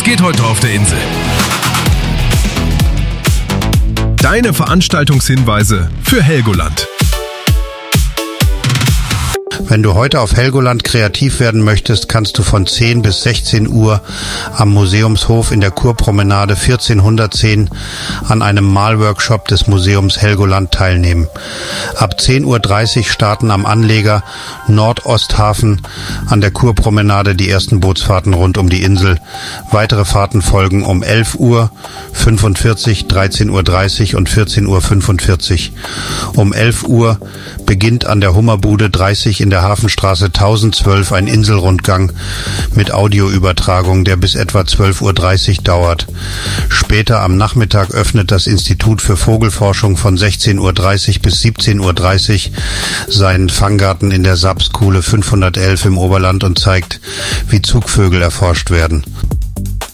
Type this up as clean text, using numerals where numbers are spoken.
geht heute auf der Insel? Deine Veranstaltungshinweise für Helgoland. Wenn du heute auf Helgoland kreativ werden möchtest, kannst du von 10 bis 16 Uhr am Museumshof in der Kurpromenade 1410 an einem Malworkshop des Museums Helgoland teilnehmen. Ab 10:30 Uhr starten am Anleger Nordosthafen an der Kurpromenade die ersten Bootsfahrten rund um die Insel. Weitere Fahrten folgen um 11 Uhr, 45, 13:30 Uhr und 14:45 Uhr. Um 11 Uhr beginnt an der Hummerbude 30 in der Hafenstraße 1012 ein Inselrundgang mit Audioübertragung, der bis etwa 12:30 Uhr dauert. Später am Nachmittag öffnet das Institut für Vogelforschung von 16:30 Uhr bis 17:30 Uhr seinen Fanggarten in der Sapskuhle 511 im Oberland und zeigt, wie Zugvögel erforscht werden.